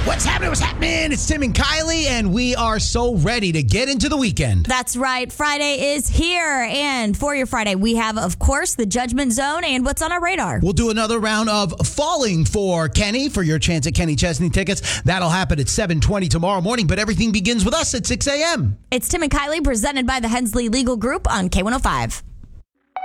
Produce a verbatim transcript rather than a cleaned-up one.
What's happening? What's happening? It's Tim and Kylie, and we are so ready to get into the weekend. That's right. Friday is here. And for your Friday, we have, of course, the Judgment Zone and what's on our radar. We'll do another round of Falling for Kenny for your chance at Kenny Chesney tickets. That'll happen at seven twenty tomorrow morning, but everything begins with us at six a.m. It's Tim and Kylie, presented by the Hensley Legal Group on K one oh five.